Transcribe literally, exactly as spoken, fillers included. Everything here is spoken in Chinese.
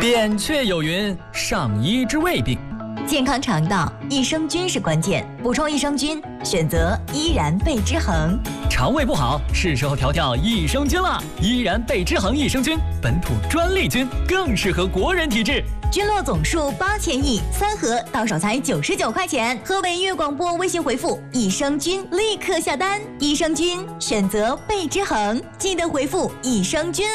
扁鹊有云：上医治未病。 健康肠道，益生菌是关键。补充益生菌，选择依然贝之恒。 肠胃不好，是时候调调益生菌了。依然贝之恒益生菌，本土专利菌，更适合国人体质。 菌落总数八千亿，三盒到手才九十九块钱。河北粤广播微信回复益生菌，立刻下单。益生菌选择贝之恒，记得回复益生菌。